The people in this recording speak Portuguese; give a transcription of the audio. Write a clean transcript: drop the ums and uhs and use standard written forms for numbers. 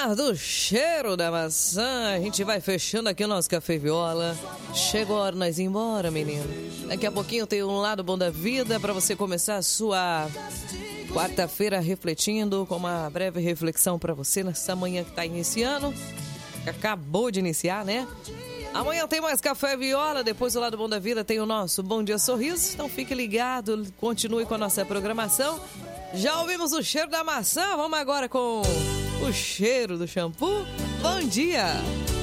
hora do cheiro da maçã. A gente vai fechando aqui o nosso Café Viola. Chegou a hora de nós ir embora, menino. Daqui a pouquinho tem um lado bom da vida para você começar a sua quarta-feira refletindo, com uma breve reflexão para você nessa manhã que tá iniciando. Que acabou de iniciar, né? Amanhã tem mais Café Viola, depois do lado bom da vida tem o nosso Bom Dia Sorriso. Então fique ligado, continue com a nossa programação. Já ouvimos o cheiro da maçã, vamos agora com o cheiro do shampoo. Bom dia!